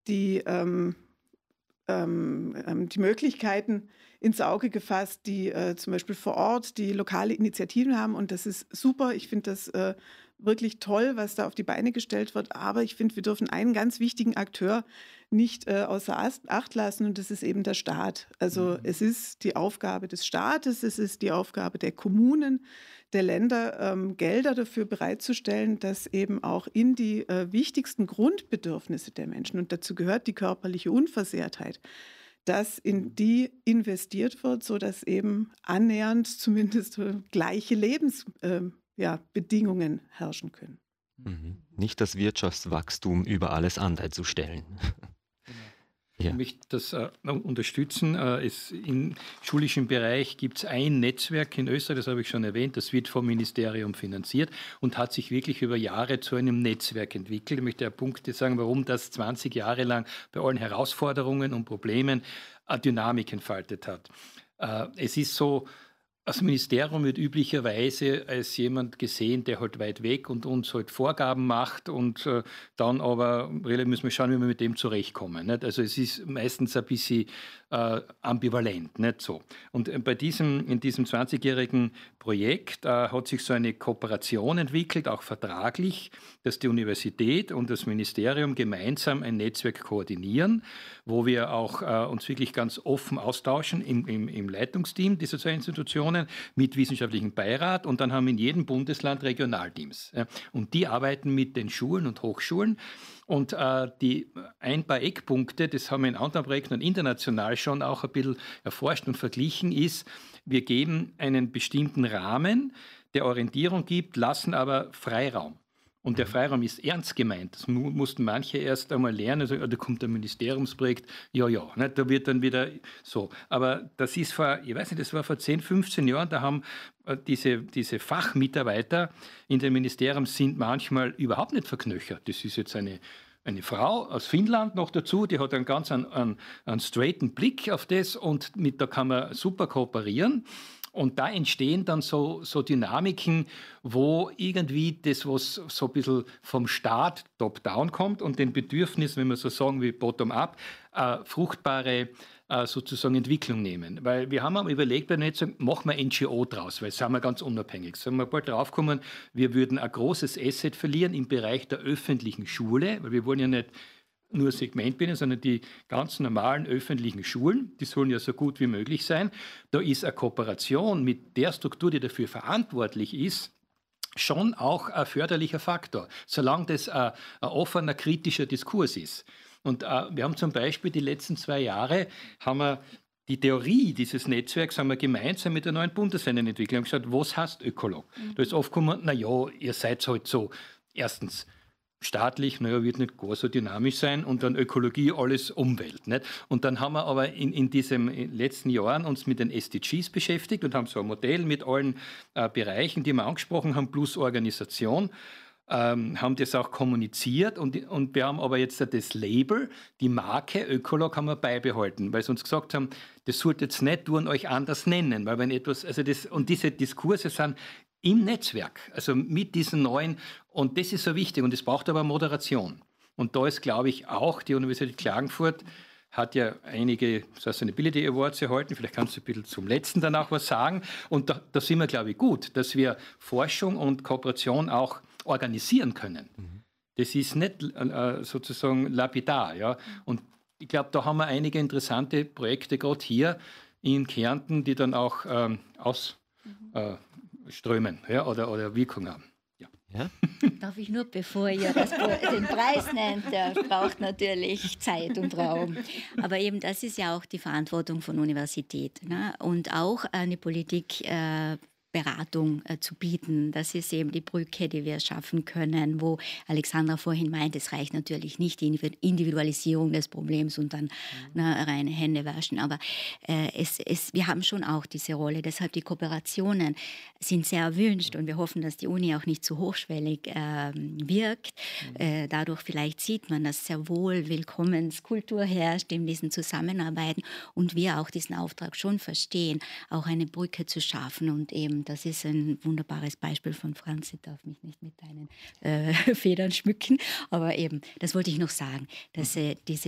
die Möglichkeiten ins Auge gefasst, die zum Beispiel vor Ort, die lokale Initiativen haben. Und das ist super. Ich finde das wirklich toll, was da auf die Beine gestellt wird. Aber ich finde, wir dürfen einen ganz wichtigen Akteur nicht außer Acht lassen. Und das ist eben der Staat. Also es ist die Aufgabe des Staates, es ist die Aufgabe der Kommunen, der Länder, Gelder dafür bereitzustellen, dass eben auch in die wichtigsten Grundbedürfnisse der Menschen, und dazu gehört die körperliche Unversehrtheit, dass in die investiert wird, sodass eben annähernd zumindest gleiche Lebensbedingungen herrschen können. Nicht das Wirtschaftswachstum über alles andere zu stellen. Ich möchte das unterstützen. Im schulischen Bereich gibt es ein Netzwerk in Österreich, das habe ich schon erwähnt, das wird vom Ministerium finanziert und hat sich wirklich über Jahre zu einem Netzwerk entwickelt. Ich möchte Punkte sagen, warum das 20 Jahre lang bei allen Herausforderungen und Problemen eine Dynamik entfaltet hat. Es ist so, das Ministerium wird üblicherweise als jemand gesehen, der halt weit weg und uns halt Vorgaben macht und dann aber müssen wir schauen, wie wir mit dem zurechtkommen. Nicht? Also es ist meistens ein bisschen ambivalent, nicht so. Und in diesem 20-jährigen Projekt hat sich so eine Kooperation entwickelt, auch vertraglich, dass die Universität und das Ministerium gemeinsam ein Netzwerk koordinieren, wo wir auch uns wirklich ganz offen austauschen im Leitungsteam dieser zwei Institutionen mit wissenschaftlichem Beirat, und dann haben in jedem Bundesland Regionalteams. Und die arbeiten mit den Schulen und Hochschulen. Und ein paar Eckpunkte, das haben wir in anderen Projekten und international schon auch ein bisschen erforscht und verglichen, ist, wir geben einen bestimmten Rahmen, der Orientierung gibt, lassen aber Freiraum. Und der Freiraum ist ernst gemeint. Das mussten manche erst einmal lernen. Also, da kommt ein Ministeriumsprojekt, ne, da wird dann wieder so. Aber das ist das war vor 10, 15 Jahren, da haben diese Fachmitarbeiter in den Ministerien sind manchmal überhaupt nicht verknöchert. Das ist jetzt eine Frau aus Finnland noch dazu, die hat einen ganz einen straighten Blick auf das und da kann man super kooperieren. Und da entstehen dann so Dynamiken, wo irgendwie das, was so ein bisschen vom Staat top-down kommt und den Bedürfnissen, wenn wir so sagen wie bottom-up, fruchtbare sozusagen Entwicklung nehmen. Weil wir haben auch überlegt bei der Netzwerk, machen wir NGO draus, weil sind wir ganz unabhängig. Sagen wir bald draufkommen, wir würden ein großes Asset verlieren im Bereich der öffentlichen Schule, weil wir wollen ja nicht nur Segmentbienen, sondern die ganz normalen öffentlichen Schulen, die sollen ja so gut wie möglich sein. Da ist eine Kooperation mit der Struktur, die dafür verantwortlich ist, schon auch ein förderlicher Faktor, solange das ein offener, kritischer Diskurs ist. Und wir haben zum Beispiel die letzten 2 Jahre, haben wir die Theorie dieses Netzwerks haben wir gemeinsam mit der neuen Bundesländern entwickelt und gesagt, was heißt Ökolog? Da ist oft gekommen, ihr seid halt so, erstens, staatlich, wird nicht gar so dynamisch sein und dann Ökologie, alles Umwelt. Nicht? Und dann haben wir aber in diesen letzten Jahren uns mit den SDGs beschäftigt und haben so ein Modell mit allen Bereichen, die wir angesprochen haben, plus Organisation, haben das auch kommuniziert und wir haben aber jetzt das Label, die Marke Ökolog haben wir beibehalten, weil sie uns gesagt haben, das sollt jetzt nicht tun, euch anders nennen, weil wenn etwas, und diese Diskurse sind im Netzwerk, also mit diesen neuen, und das ist so wichtig und es braucht aber Moderation. Und da ist, glaube ich, auch die Universität Klagenfurt hat ja einige Sustainability Awards erhalten, vielleicht kannst du ein bisschen zum letzten dann auch was sagen. Und da sind wir, glaube ich, gut, dass wir Forschung und Kooperation auch organisieren können. Das ist nicht sozusagen lapidar. Ja? Und ich glaube, da haben wir einige interessante Projekte, gerade hier in Kärnten, die dann auch strömen oder Wirkung haben. Ja? Darf ich nur, bevor ihr den Preis nennt, der braucht natürlich Zeit und Raum. Aber eben das ist ja auch die Verantwortung von Universität, ne? Und auch eine Politikberatung zu bieten. Das ist eben die Brücke, die wir schaffen können, wo Alexandra vorhin meint, es reicht natürlich nicht die Individualisierung des Problems und dann reine Hände waschen, aber wir haben schon auch diese Rolle. Deshalb die Kooperationen sind sehr erwünscht und wir hoffen, dass die Uni auch nicht zu hochschwellig wirkt. Dadurch vielleicht sieht man, dass sehr wohl Willkommenskultur herrscht in diesen Zusammenarbeiten und wir auch diesen Auftrag schon verstehen, auch eine Brücke zu schaffen und eben das ist ein wunderbares Beispiel von Franz. Ich darf mich nicht mit deinen Federn schmücken, aber eben, das wollte ich noch sagen, dass diese